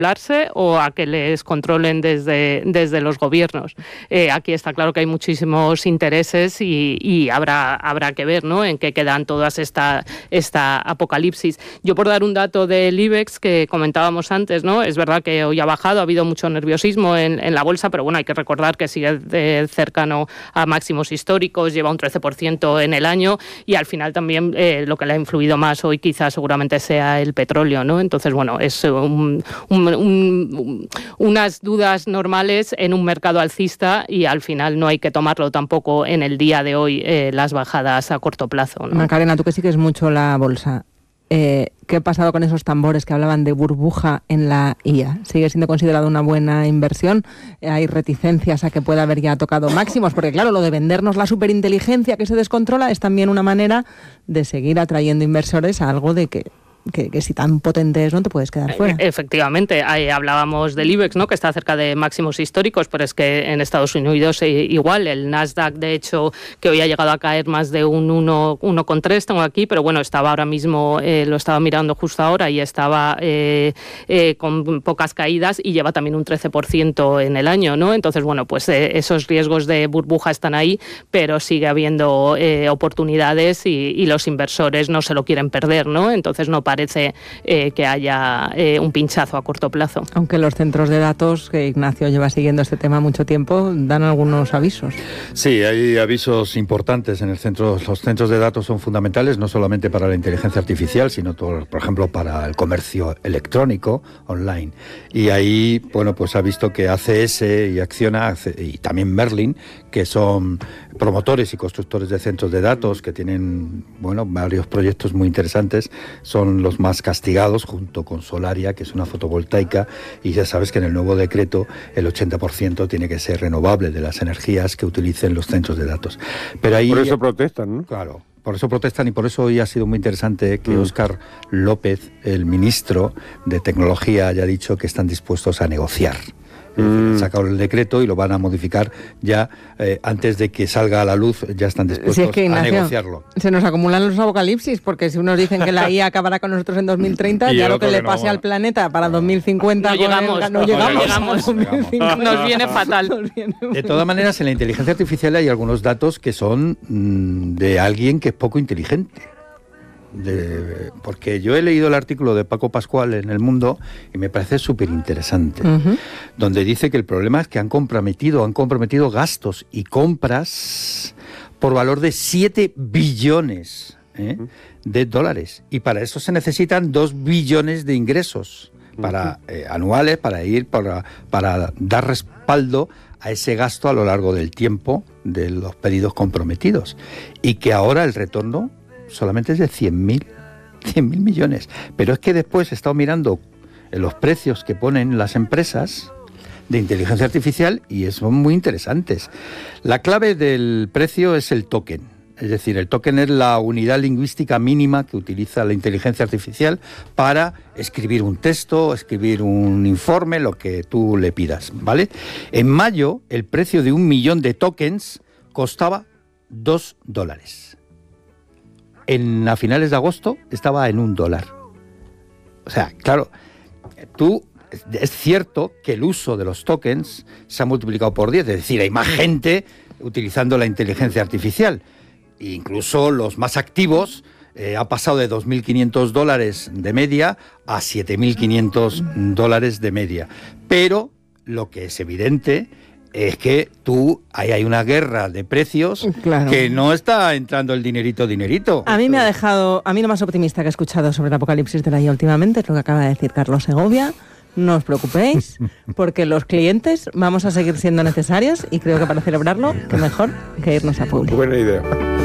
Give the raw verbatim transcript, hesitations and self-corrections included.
o a que les controlen desde, desde los gobiernos. Eh, aquí está claro que hay muchísimos intereses y, y habrá, habrá que ver, ¿no?, en qué quedan todas esta, esta apocalipsis. Yo, por dar un dato del IBEX que comentábamos antes, ¿no?, es verdad que hoy ha bajado, ha habido mucho nerviosismo en, en la bolsa, pero bueno, hay que recordar que sigue de cercano a máximos históricos, lleva un trece por ciento en el año y al final también eh, lo que le ha influido más hoy quizás seguramente sea el petróleo, ¿no? Entonces, bueno, es un, un Un, unas dudas normales en un mercado alcista y al final no hay que tomarlo tampoco en el día de hoy eh, las bajadas a corto plazo, ¿no? Macarena, tú que sigues mucho la bolsa, eh, ¿qué ha pasado con esos tambores que hablaban de burbuja en la I A? ¿Sigue siendo considerado una buena inversión? ¿Hay reticencias a que pueda haber ya tocado máximos? Porque claro, lo de vendernos la superinteligencia que se descontrola es también una manera de seguir atrayendo inversores a algo de que Que, que si tan potente es no te puedes quedar fuera. Efectivamente, ahí hablábamos del IBEX, ¿no?, que está cerca de máximos históricos, pero es que en Estados Unidos igual, el Nasdaq, de hecho, que hoy ha llegado a caer más de un uno coma tres, tengo aquí, pero bueno, estaba ahora mismo, eh, lo estaba mirando justo ahora y estaba eh, eh, con pocas caídas y lleva también un trece por ciento en el año, ¿no? Entonces, bueno, pues eh, esos riesgos de burbuja están ahí, pero sigue habiendo eh, oportunidades y, y los inversores no se lo quieren perder, ¿no? Entonces no parece eh, que haya eh, un pinchazo a corto plazo. Aunque los centros de datos, que Ignacio lleva siguiendo este tema mucho tiempo, dan algunos avisos. Sí, hay avisos importantes en el centro. Los centros de datos son fundamentales no solamente para la inteligencia artificial, sino, todo, por ejemplo, para el comercio electrónico online. Y ahí, bueno, pues ha visto que A C S y Acciona y también Merlin, que son promotores y constructores de centros de datos, que tienen, bueno, varios proyectos muy interesantes, son los más castigados, junto con Solaria, que es una fotovoltaica, y ya sabes que en el nuevo decreto el ochenta por ciento tiene que ser renovable de las energías que utilicen los centros de datos. Pero ahí, por eso protestan, ¿no? Claro. Por eso protestan y por eso hoy ha sido muy interesante que mm. Óscar López, el ministro de Tecnología, haya dicho que están dispuestos a negociar. Han sacado el decreto y lo van a modificar ya eh, antes de que salga a la luz, ya están dispuestos sí, es que, Ignacio, a negociarlo. Se nos acumulan los apocalipsis, porque si unos dicen que la I A acabará con nosotros en dos mil treinta, ya lo que, que le pase no, al planeta para no. dos mil cincuenta no llegamos, el, no, no llegamos, llegamos, llegamos. Nos viene fatal. Nos viene de todas maneras, en la inteligencia artificial hay algunos datos que son mmm, de alguien que es poco inteligente. De, porque yo he leído el artículo de Paco Pascual en El Mundo y me parece súper interesante, uh-huh. donde dice que el problema es que han comprometido, han comprometido gastos y compras por valor de siete billones ¿eh? uh-huh. de dólares, y para eso se necesitan dos billones de ingresos para, uh-huh. eh, anuales para ir para, para dar respaldo a ese gasto a lo largo del tiempo de los pedidos comprometidos, y que ahora el retorno solamente es de cien mil millones. Pero es que después he estado mirando los precios que ponen las empresas de inteligencia artificial y son muy interesantes. La clave del precio es el token. Es decir, el token es la unidad lingüística mínima que utiliza la inteligencia artificial para escribir un texto, escribir un informe, lo que tú le pidas, ¿vale? En mayo, el precio de un millón de tokens costaba dos dólares. En, a finales de agosto estaba en un dólar. O sea, claro, tú, es cierto que el uso de los tokens se ha multiplicado por diez, es decir, hay más gente utilizando la inteligencia artificial. E incluso los más activos eh, ha pasado de dos mil quinientos dólares de media a siete mil quinientos dólares de media. Pero lo que es evidente es que tú, ahí hay una guerra de precios, claro, que no está entrando el dinerito, dinerito. A mí me ha dejado, a mí lo más optimista que he escuchado sobre el apocalipsis de la I A últimamente es lo que acaba de decir Carlos Segovia. No os preocupéis, porque los clientes vamos a seguir siendo necesarios y creo que para celebrarlo, que mejor que irnos a público. Buena idea.